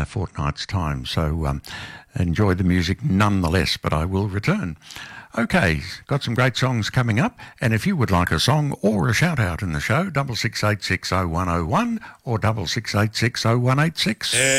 a fortnight's time. So enjoy the music nonetheless, but I will return. Okay, got some great songs coming up, and if you would like a song or a shout-out in the show, 66860101 or 66860186.